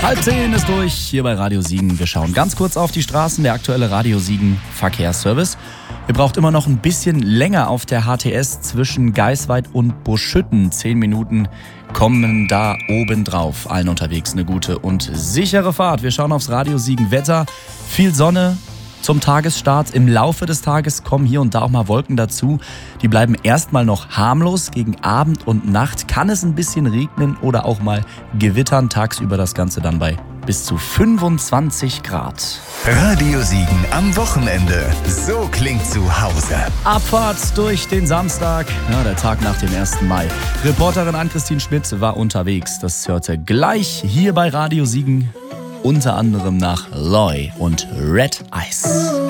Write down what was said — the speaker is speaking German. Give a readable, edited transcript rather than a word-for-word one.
9:30 ist durch, hier bei Radio Siegen. Wir schauen ganz kurz auf die Straßen, der aktuelle Radio Siegen Verkehrsservice. Ihr braucht immer noch ein bisschen länger auf der HTS zwischen Geisweid und Buschütten. 10 Minuten kommen da oben drauf. Allen unterwegs eine gute und sichere Fahrt. Wir schauen aufs Radio Siegen Wetter. Viel Sonne zum Tagesstart. Im Laufe des Tages kommen hier und da auch mal Wolken dazu. Die bleiben erstmal noch harmlos. Gegen Abend und Nacht kann es ein bisschen regnen oder auch mal gewittern. Tagsüber das Ganze dann bei bis zu 25 Grad. Radio Siegen am Wochenende. So klingt zu Hause. Abfahrt durch den Samstag, ja, der Tag nach dem 1. Mai. Reporterin Ann-Christine Schmidt war unterwegs. Das hörte gleich hier bei Radio Siegen. Unter anderem nach Loy und Red Ice.